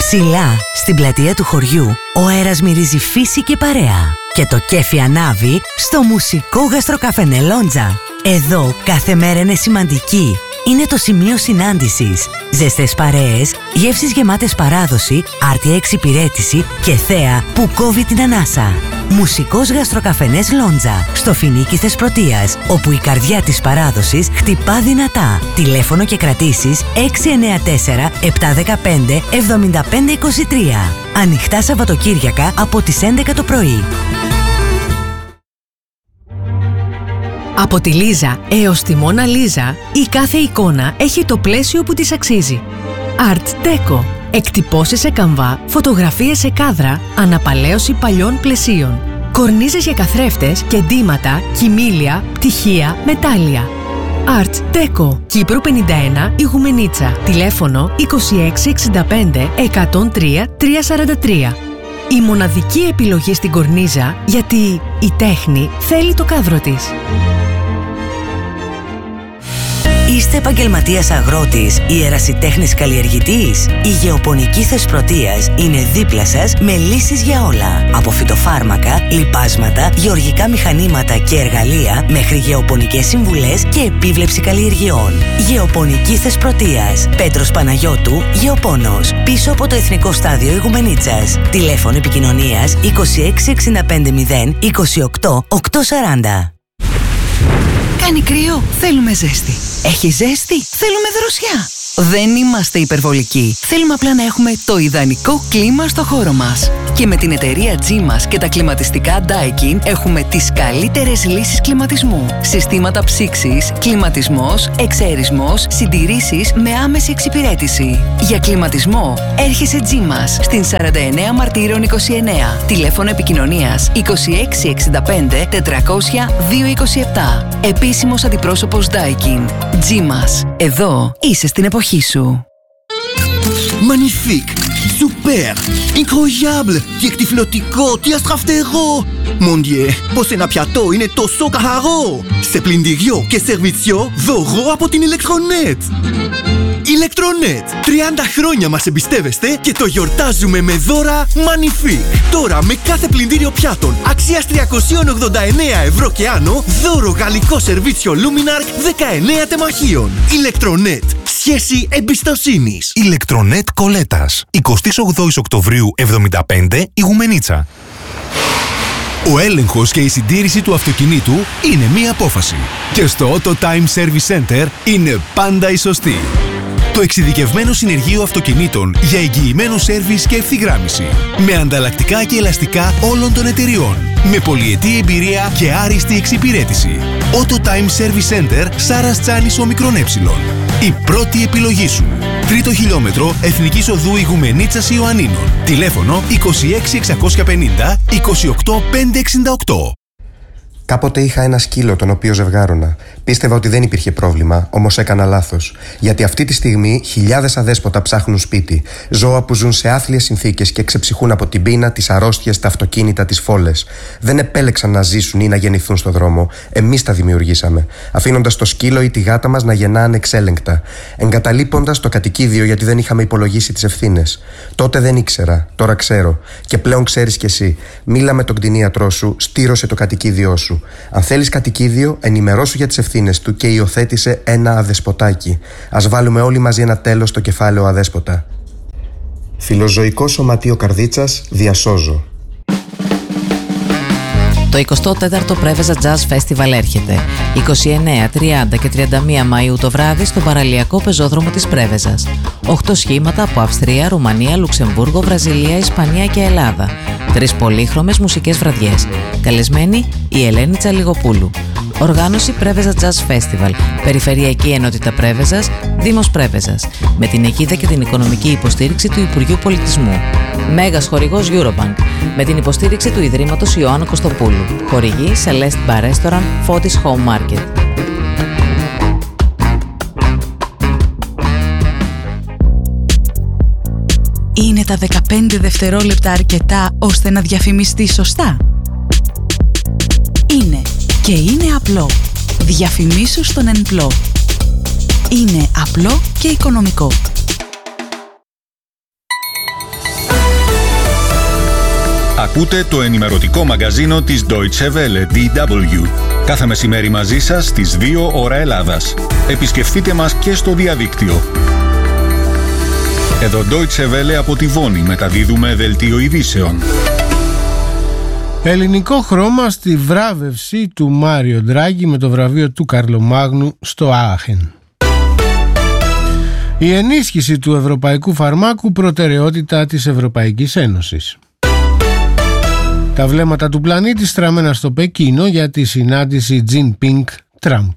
Ψηλά, στην πλατεία του χωριού, ο αέρας μυρίζει φύση και παρέα. Και το κέφι ανάβει στο μουσικό γαστροκαφενέ Λόντζα. Εδώ κάθε μέρα είναι σημαντική. Είναι το σημείο συνάντησης. Ζεστές παρέες, γεύσεις γεμάτες παράδοση, άρτια εξυπηρέτηση και θέα που κόβει την ανάσα. Μουσικός γαστροκαφενές Λόντζα, στο Φοινίκι Θεσπρωτείας, όπου η καρδιά της παράδοσης χτυπά δυνατά. Τηλέφωνο και κρατήσεις 694 715 7523. Ανοιχτά Σαββατοκύριακα από τις 11 το πρωί. Από τη Λίζα έως τη Μόνα Λίζα, η κάθε εικόνα έχει το πλαίσιο που της αξίζει. Art Deco. Εκτυπώσεις σε καμβά, φωτογραφίες σε κάδρα, αναπαλαίωση παλιών πλαισίων. Κορνίζες για καθρέφτες και ντύματα, κοιμήλια, πτυχία, μετάλλια. Art Deco. Κύπρου 51, Ιγουμενίτσα. Τηλέφωνο 2665 103 343. Η μοναδική επιλογή στην κορνίζα, γιατί η τέχνη θέλει το κάδρο της. Είστε επαγγελματίας αγρότης ή ερασιτέχνης καλλιεργητής? Η Γεωπονική Θεσπρωτείας είναι δίπλα σας με λύσεις για όλα. Από φυτοφάρμακα, λιπάσματα, γεωργικά μηχανήματα και εργαλεία μέχρι γεωπονικές συμβουλές και επίβλεψη καλλιεργειών. Γεωπονική Θεσπρωτείας. Πέτρος Παναγιώτου, Γεωπόνος. Πίσω από το Εθνικό Στάδιο Ιγουμενίτσας. Τηλέφωνο επικοινωνίας 2665 28 840. Κάνει κρύο, θέλουμε ζέστη. Έχει ζέστη, θέλουμε δροσιά. Δεν είμαστε υπερβολικοί. Θέλουμε απλά να έχουμε το ιδανικό κλίμα στο χώρο μας. Και με την εταιρεία G-MAS και τα κλιματιστικά Daikin έχουμε τις καλύτερες λύσεις κλιματισμού. Συστήματα ψήξης, κλιματισμός, εξαερισμός, συντηρήσεις με άμεση εξυπηρέτηση. Για κλιματισμό έρχεσαι G-MAS στην 49 Μαρτύρων 29. Τηλέφωνο επικοινωνίας 2665 400 227. Επίσημος αντιπρόσωπος Daikin. G-MAS. Εδώ είσαι στην εποχή σου. Magnifique, super, incroyable, τι εκτυφλωτικό, τι αστραφτερό. Mon Dieu, πως ένα πιατό είναι τόσο καθαρό. Σε πλυντήριο και σερβιτσιό, δώρο από την Electronet. Electronet, 30 χρόνια μας εμπιστεύεστε και το γιορτάζουμε με δώρα Magnifique. Τώρα με κάθε πλυντήριο πιάτων αξίας 389 ευρώ και άνω, δώρο γαλλικό σερβίτσιο Luminark 19 τεμαχίων. Electronet, σχέση εμπιστοσύνης. Electronet Κολέτας, 28 Οκτωβρίου 75, Ιγουμενίτσα. Ο έλεγχος και η συντήρηση του αυτοκινήτου είναι μία απόφαση. Και στο Auto Time Service Center είναι πάντα η σωστή. Το εξειδικευμένο συνεργείο αυτοκινήτων για εγγυημένο σέρβις και ευθυγράμμιση. Με ανταλλακτικά και ελαστικά όλων των εταιριών. Με πολυετή εμπειρία και άριστη εξυπηρέτηση. Auto Time Service Center, Σάρας Τσάνης Ομικρόν Έψιλον. Η πρώτη επιλογή σου. Τρίτο χιλιόμετρο Εθνικής Οδού Ιγουμενίτσας Ιωαννίνων. Τηλέφωνο 26650 28568. Κάποτε είχα ένα σκύλο τον οποίο ζευγάρωνα. Πίστευα ότι δεν υπήρχε πρόβλημα, όμως έκανα λάθος. Γιατί αυτή τη στιγμή χιλιάδες αδέσποτα ψάχνουν σπίτι. Ζώα που ζουν σε άθλιες συνθήκες και ξεψυχούν από την πείνα, τις αρρώστιες, τα αυτοκίνητα, τις φόλες. Δεν επέλεξαν να ζήσουν ή να γεννηθούν στον δρόμο. Εμείς τα δημιουργήσαμε. Αφήνοντας το σκύλο ή τη γάτα μας να γεννά ανεξέλεγκτα. Εγκαταλείποντας το κατοικίδιο γιατί δεν είχαμε υπολογίσει τις ευθύνες. Τότε δεν ήξερα, τώρα ξέρω. Και πλέον ξέρεις κι εσύ. Μίλα με τον κτηνίατρό σου, στήρωσε το κατοικίδιό σου. Αν θέλεις κατοικίδιο, ενημερώσου για τις ευθύνες του και υιοθέτησε ένα αδεσποτάκι. Ας βάλουμε όλοι μαζί ένα τέλος στο κεφάλαιο αδέσποτα. Φιλοζωικό Σωματείο Καρδίτσας, διασώζω. Το 24ο Πρέβεζα Jazz Festival έρχεται 29, 30 και 31 Μαΐου το βράδυ στον παραλιακό πεζόδρομο της Πρέβεζας. 8 σχήματα από Αυστρία, Ρουμανία, Λουξεμβούργο, Βραζιλία, Ισπανία και Ελλάδα. 3 πολύχρωμες μουσικές βραδιές. Καλεσμένη η Ελένη Τσαλιγοπούλου. Οργάνωση Πρέβεζα Jazz Festival. Περιφερειακή Ενότητα Πρέβεζας, Δήμος Πρέβεζας. Με την αιγίδα και την οικονομική υποστήριξη του Υπουργείου Πολιτισμού. Μέγας χορηγός Eurobank. Με την υποστήριξη του Ιδρύματος Ιωάννου Κωστοπούλου. Χορηγή Celeste Bar Restaurant, Fotis Home Market. Είναι τα 15 δευτερόλεπτα αρκετά ώστε να διαφημιστεί σωστά? Είναι και είναι απλό. Διαφημίσου στον ΕΝΠΛΟ. Είναι απλό και οικονομικό. Ακούτε το ενημερωτικό μαγκαζίνο της Deutsche Welle, DW. Κάθε μεσημέρι μαζί σας στις 2 ώρα Ελλάδας. Επισκεφτείτε μας και στο διαδίκτυο. Εδώ Deutsche Welle από τη Βόνη μεταδίδουμε δελτίο ειδήσεων. Ελληνικό χρώμα στη βράβευση του Μάριο Ντράγκη με το βραβείο του Καρλομάγνου στο Άαχεν. Η ενίσχυση του ευρωπαϊκού φαρμάκου προτεραιότητα της Ευρωπαϊκής Ένωσης. Τα βλέμματα του πλανήτη στραμμένα στο Πεκίνο για τη συνάντηση Jinping-Τραμπ.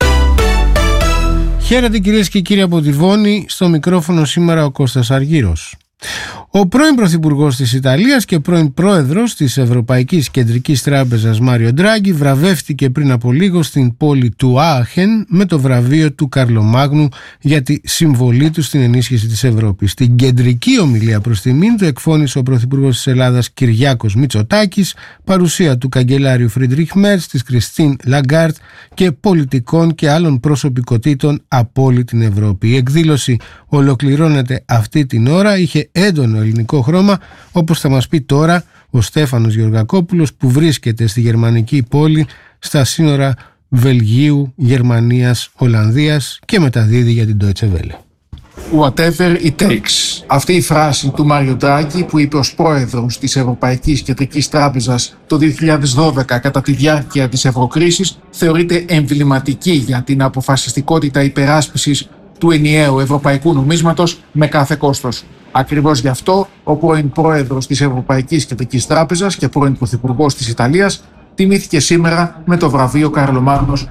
Χαίρετε κυρίες και κύριοι από τη Βόνη, στο μικρόφωνο σήμερα ο Κώστας Αργύρος. Ο πρώην Πρωθυπουργός της Ιταλίας και πρώην Πρόεδρος της Ευρωπαϊκής Κεντρικής Τράπεζας Μάριο Ντράγκη βραβεύτηκε πριν από λίγο στην πόλη του Άαχεν με το βραβείο του Καρλομάγνου για τη συμβολή του στην ενίσχυση της Ευρώπης. Στην κεντρική ομιλία προς τιμήν του εκφώνησε ο Πρωθυπουργός της Ελλάδας Κυριάκος Μητσοτάκης, παρουσία του καγκελάριου Φρίντριχ Μέρτς, της Κριστίν Λαγκάρτ και πολιτικών και άλλων προσωπικότητων από όλη την Ευρώπη. Η εκδήλωση ολοκληρώνεται αυτή την ώρα, είχε έντονο ελληνικό χρώμα, όπως θα μας πει τώρα ο Στέφανος Γεωργακόπουλος, που βρίσκεται στη γερμανική πόλη στα σύνορα Βελγίου, Γερμανίας, Ολλανδίας και μεταδίδει για την Deutsche Welle. Whatever it takes. Αυτή η φράση του Μάριο Ντράγκη που είπε ως πρόεδρος της Ευρωπαϊκής Κεντρικής Τράπεζας το 2012 κατά τη διάρκεια της ευρωκρίσης θεωρείται εμβληματική για την αποφασιστικότητα υπεράσπισης του ενιαίου ευρωπαϊκού νομίσματος με κάθε κόστος. Ακριβώς γι' αυτό ο πρώην πρόεδρος της Ευρωπαϊκής Κεντρικής Τράπεζας και πρώην πρωθυπουργός της Ιταλίας τιμήθηκε σήμερα με το βραβείο Καρλομάγνος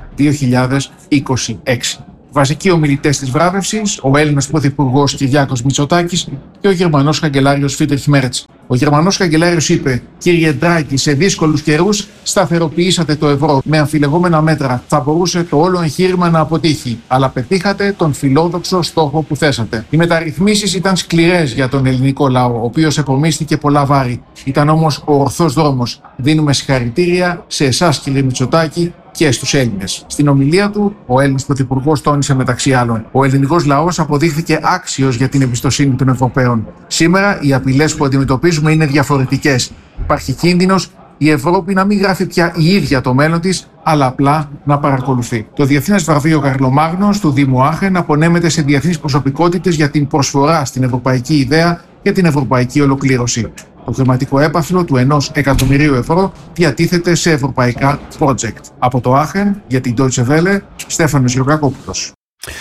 2026. Βασικοί ομιλητές της βράβευσης, ο Έλληνας πρωθυπουργός Κυριάκος Μητσοτάκης και ο Γερμανός καγκελάριος Φρίντριχ Μέρτς. Ο Γερμανός καγκελάριος είπε: «Κύριε Ντράγκη, σε δύσκολους καιρούς σταθεροποιήσατε το ευρώ με αμφιλεγόμενα μέτρα. Θα μπορούσε το όλο εγχείρημα να αποτύχει, αλλά πετύχατε τον φιλόδοξο στόχο που θέσατε. Οι μεταρρυθμίσεις ήταν σκληρές για τον ελληνικό λαό, ο οποίος επομίστηκε πολλά βάρη. Ήταν όμως ο ορθός δρόμος. Δίνουμε συγχαρητήρια σε εσάς, κύριε Μητσοτάκη, και στους Έλληνες». Στην ομιλία του, ο Έλληνας πρωθυπουργός τόνισε μεταξύ άλλων: «Ο ελληνικός λαός αποδείχθηκε άξιος για την εμπιστοσύνη των Ευρωπαίων. Σήμερα οι απειλές που αντιμετωπίζουμε είναι διαφορετικές. Υπάρχει κίνδυνος η Ευρώπη να μην γράφει πια η ίδια το μέλλον της, αλλά απλά να παρακολουθεί». Το Διεθνές Βραβείο Καρλομάγνος του Δήμου Άαχεν απονέμεται σε διεθνείς προσωπικότητες για την προσφορά στην ευρωπαϊκή ιδέα και την ευρωπαϊκή ολοκλήρωση. Το χρηματικό έπαθλο του 1 εκατομμυρίου ευρώ διατίθεται σε ευρωπαϊκά project. Από το Άαχεν, για την Deutsche Welle, Στέφανος Γεωργακόπουλος.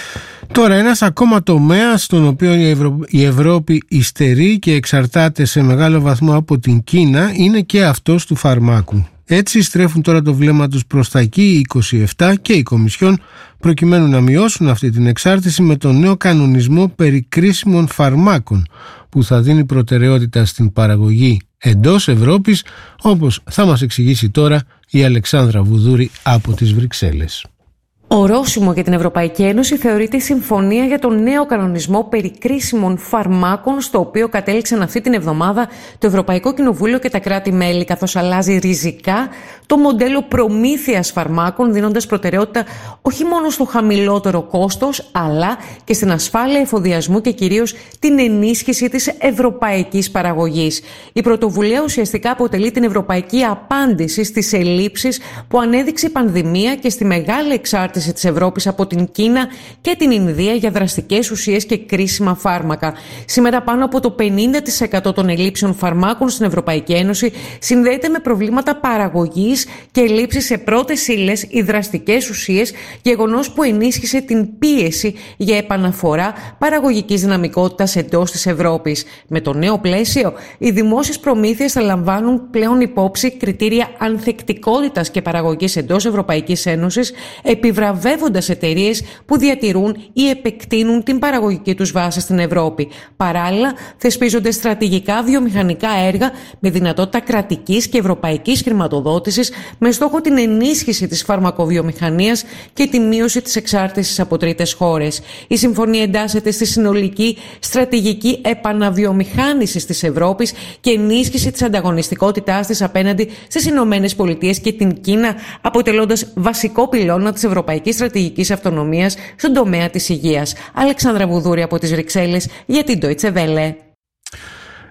Τώρα, ένας ακόμα τομέας στον οποίο η Ευρώπη υστερεί και εξαρτάται σε μεγάλο βαθμό από την Κίνα είναι και αυτός του φαρμάκου. Έτσι στρέφουν τώρα το βλέμμα τους προς τα εκεί οι 27 και η Κομισιόν, προκειμένου να μειώσουν αυτή την εξάρτηση με τον νέο κανονισμό περί κρίσιμων φαρμάκων, που θα δίνει προτεραιότητα στην παραγωγή εντός Ευρώπης, όπως θα μας εξηγήσει τώρα η Αλεξάνδρα Βουδούρη από τις Βρυξέλλες. Ορόσημο για την Ευρωπαϊκή Ένωση θεωρείται η συμφωνία για τον νέο κανονισμό περί κρίσιμων φαρμάκων, στο οποίο κατέληξαν αυτή την εβδομάδα το Ευρωπαϊκό Κοινοβούλιο και τα κράτη-μέλη, καθώς αλλάζει ριζικά το μοντέλο προμήθειας φαρμάκων, δίνοντας προτεραιότητα όχι μόνο στο χαμηλότερο κόστος, αλλά και στην ασφάλεια εφοδιασμού και κυρίως την ενίσχυση της ευρωπαϊκής παραγωγής. Η πρωτοβουλία ουσιαστικά αποτελεί την ευρωπαϊκή απάντηση στις ελλείψεις που ανέδειξε η πανδημία και στη μεγάλη εξάρτηση της Ευρώπης από την Κίνα και την Ινδία για δραστικές ουσίες και κρίσιμα φάρμακα. Σήμερα πάνω από το 50% των ελλείψεων φαρμάκων στην Ευρωπαϊκή Ένωση συνδέεται με προβλήματα παραγωγής και ελλείψεις σε πρώτες ύλες ή δραστικές ουσίες, γεγονός που ενίσχυσε την πίεση για επαναφορά παραγωγικής δυναμικότητας εντός της Ευρώπης. Με το νέο πλαίσιο, οι δημόσιες προμήθειες θα λαμβάνουν πλέον υπόψη κριτήρια ανθεκτικότητας και παραγωγής εντός Ευρωπαϊκής Ένωσης, επιβραβεύοντας εταιρείες που διατηρούν ή επεκτείνουν την παραγωγική τους βάση στην Ευρώπη. Παράλληλα, θεσπίζονται στρατηγικά βιομηχανικά έργα με δυνατότητα κρατικής και ευρωπαϊκής χρηματοδότησης, με στόχο την ενίσχυση της φαρμακοβιομηχανίας και τη μείωση της εξάρτησης από τρίτες χώρες. Η συμφωνία εντάσσεται στη συνολική στρατηγική επαναβιομηχάνηση της Ευρώπης και ενίσχυση της ανταγωνιστικότητάς της απέναντι στις Ηνωμένες Πολιτείες και την Κίνα, αποτελώντας βασικό πυλώνα της ευρωπαϊκής στρατηγικής αυτονομίας στον τομέα της υγείας. Αλεξάνδρα Βουδούρη από τις Βρυξέλλες για την Deutsche Welle.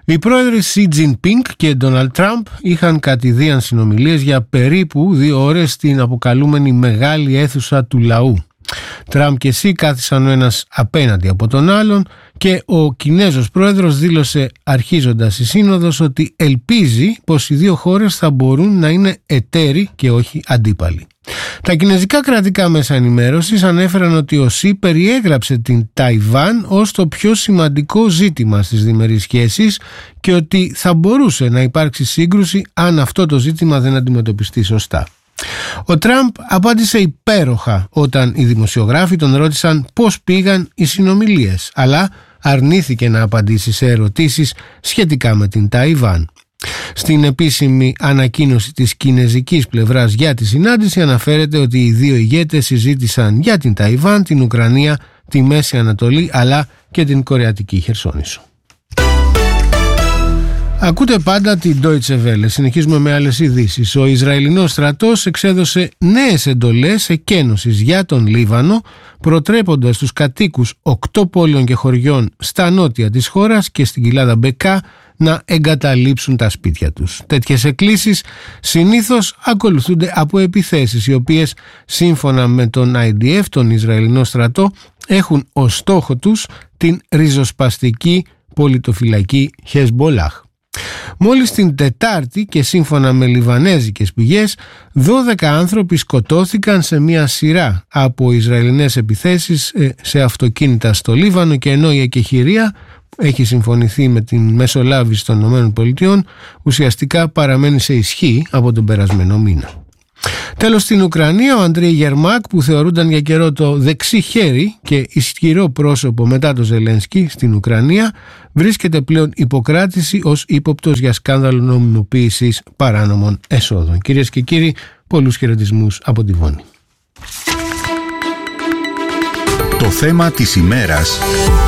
Οι πρόεδροι Xi Jinping και Donald Trump είχαν κατηδίαν συνομιλίες για περίπου 2 ώρες στην αποκαλούμενη μεγάλη αίθουσα του λαού. Τραμπ και Xi κάθισαν ο ένας απέναντι από τον άλλον και ο Κινέζος πρόεδρος δήλωσε αρχίζοντας η σύνοδος ότι ελπίζει πως οι 2 χώρες θα μπορούν να είναι εταίροι και όχι αντίπαλοι. Τα κινέζικα κρατικά μέσα ενημέρωσης ανέφεραν ότι ο Xi περιέγραψε την Ταϊβάν ως το πιο σημαντικό ζήτημα στις διμερείς σχέσεις και ότι θα μπορούσε να υπάρξει σύγκρουση αν αυτό το ζήτημα δεν αντιμετωπιστεί σωστά. Ο Τραμπ απάντησε υπέροχα όταν οι δημοσιογράφοι τον ρώτησαν πώς πήγαν οι συνομιλίες, αλλά αρνήθηκε να απαντήσει σε ερωτήσεις σχετικά με την Ταϊβάν. Στην επίσημη ανακοίνωση της κινεζικής πλευράς για τη συνάντηση αναφέρεται ότι οι 2 ηγέτες συζήτησαν για την Ταϊβάν, την Ουκρανία, τη Μέση Ανατολή αλλά και την Κορεατική Χερσόνησο. Ακούτε πάντα την Deutsche Welle. Συνεχίζουμε με άλλες ειδήσεις. Ο Ισραηλινός στρατός εξέδωσε νέες εντολές εκένωσης για τον Λίβανο, προτρέποντας τους κατοίκους 8 πόλεων και χωριών στα νότια της χώρας και στην κοιλάδα Μπεκά να εγκαταλείψουν τα σπίτια τους. Τέτοιες εκκλήσεις συνήθως ακολουθούνται από επιθέσεις, οι οποίες σύμφωνα με τον IDF, τον Ισραηλινό στρατό, έχουν ως στόχο τους την ριζοσπαστική πολιτοφυλακή Χεσμπολάχ. Μόλις την Τετάρτη και σύμφωνα με λιβανέζικες πηγές 12 άνθρωποι σκοτώθηκαν σε μια σειρά από Ισραηλινές επιθέσεις σε αυτοκίνητα στο Λίβανο, και ενώ η εκεχηρία έχει συμφωνηθεί με την μεσολάβηση των ΗΠΑ, ουσιαστικά παραμένει σε ισχύ από τον περασμένο μήνα. Τέλος, στην Ουκρανία ο Αντρέι Γερμάκ, που θεωρούνταν για καιρό το δεξί χέρι και ισχυρό πρόσωπο μετά το Ζελένσκι στην Ουκρανία, βρίσκεται πλέον υποκράτηση ως ύποπτος για σκάνδαλο νομιμοποίησης παράνομων εσόδων. Κυρίες και κύριοι, πολλούς χαιρετισμούς από τη Βόνη. Το θέμα της ημέρας.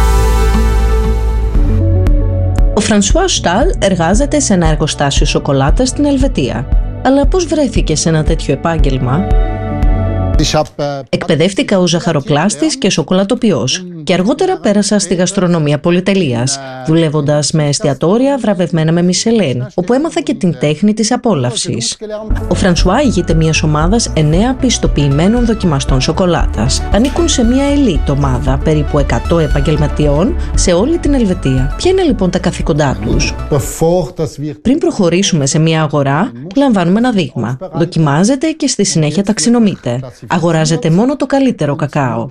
Ο Φρανσουά Στάλ εργάζεται σε ένα εργοστάσιο σοκολάτας στην Ελβετία. Αλλά πώς βρέθηκε σε ένα τέτοιο επάγγελμα? Εκπαιδεύτηκα ως ζαχαροπλάστης και σοκολατοποιός και αργότερα πέρασα στη γαστρονομία πολυτελείας, δουλεύοντας με εστιατόρια βραβευμένα με Μισελέν, όπου έμαθα και την τέχνη της απόλαυσης. Ο Φρανσουά ηγείται μιας ομάδας 9 πιστοποιημένων δοκιμαστών σοκολάτας. Ανήκουν σε μια ελίτ ομάδα περίπου 100 επαγγελματιών σε όλη την Ελβετία. Ποια είναι λοιπόν τα καθήκοντά τους? Πριν προχωρήσουμε σε μια αγορά, λαμβάνουμε ένα δείγμα. Δοκιμάζεται και στη συνέχεια ταξινομείται. Αγοράζεται μόνο το καλύτερο κακάο.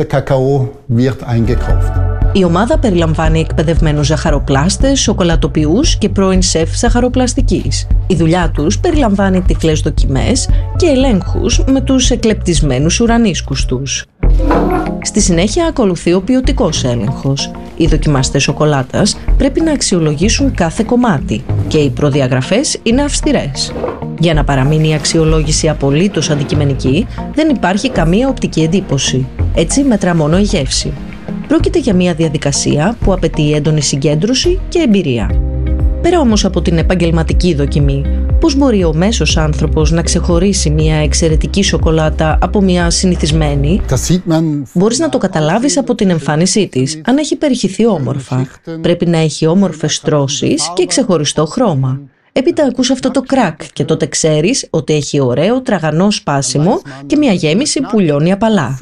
Η ομάδα περιλαμβάνει εκπαιδευμένους ζαχαροπλάστες, σοκολατοποιούς και πρώην σεφ ζαχαροπλαστικής. Η δουλειά τους περιλαμβάνει τυφλές δοκιμές και ελέγχους με τους εκλεπτισμένους ουρανίσκους τους. Στη συνέχεια ακολουθεί ο ποιοτικός έλεγχος. Οι δοκιμαστές σοκολάτας πρέπει να αξιολογήσουν κάθε κομμάτι και οι προδιαγραφές είναι αυστηρές. Για να παραμείνει η αξιολόγηση απολύτως αντικειμενική, δεν υπάρχει καμία οπτική εντύπωση. Έτσι μετρά μόνο η γεύση. Πρόκειται για μια διαδικασία που απαιτεί έντονη συγκέντρωση και εμπειρία. Πέρα όμως από την επαγγελματική δοκιμή, πώς μπορεί ο μέσος άνθρωπος να ξεχωρίσει μια εξαιρετική σοκολάτα από μια συνηθισμένη? Μπορείς να το καταλάβεις από την εμφάνισή της, αν έχει περιχυθεί όμορφα. Πρέπει να έχει όμορφες στρώσεις και ξεχωριστό χρώμα. Έπειτα ακούς αυτό το κρακ και τότε ξέρεις ότι έχει ωραίο τραγανό σπάσιμο και μια γέμιση που λιώνει απαλά.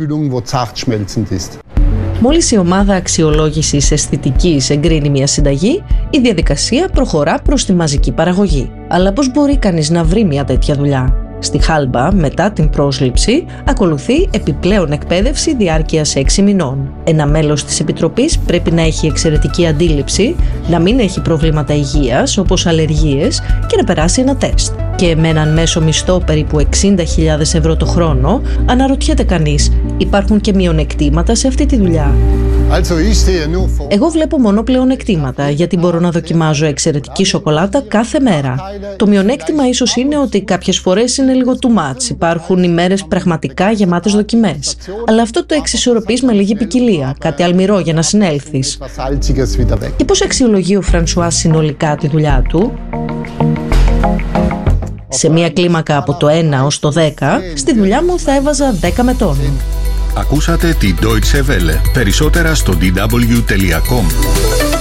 Μόλις η ομάδα αξιολόγησης αισθητικής εγκρίνει μια συνταγή, η διαδικασία προχωρά προς τη μαζική παραγωγή. Αλλά πώς μπορεί κανείς να βρει μια τέτοια δουλειά? Στη Χάλμπα, μετά την πρόσληψη, ακολουθεί επιπλέον εκπαίδευση διάρκειας 6 μηνών. Ένα μέλος της Επιτροπής πρέπει να έχει εξαιρετική αντίληψη, να μην έχει προβλήματα υγείας όπως αλλεργίες και να περάσει ένα τεστ. Και με έναν μέσο μισθό περίπου 60.000 ευρώ το χρόνο, αναρωτιέται κανείς, υπάρχουν και μειονεκτήματα σε αυτή τη δουλειά? Εγώ βλέπω μόνο πλεονεκτήματα, γιατί μπορώ να δοκιμάζω εξαιρετική σοκολάτα κάθε μέρα. Το μειονέκτημα ίσως είναι ότι κάποιες φορές είναι λίγο too much. Υπάρχουν ημέρες πραγματικά γεμάτες δοκιμές. Αλλά αυτό το εξισορροπείς με λίγη ποικιλία, κάτι αλμυρό για να συνέλθεις. Και πώς αξιολογεί ο Φρανσουά συνολικά τη δουλειά του? Σε μια κλίμακα από το 1 ως το 10, στη δουλειά μου θα έβαζα 10 με τόνο. Ακούσατε τη Deutsche Welle. Περισσότερα στο dw.com.